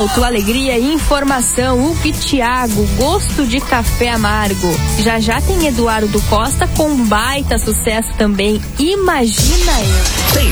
alto, alegria e informação. Hugo e Thiago, gosto de café amargo. Já já tem Eduardo Costa com baita sucesso também. Imagina eu.